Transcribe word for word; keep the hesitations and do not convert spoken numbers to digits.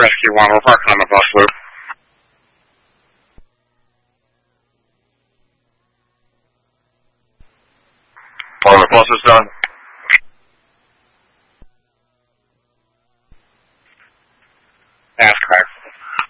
Rescue one. We're parking on the bus loop. Oh, the bus is done?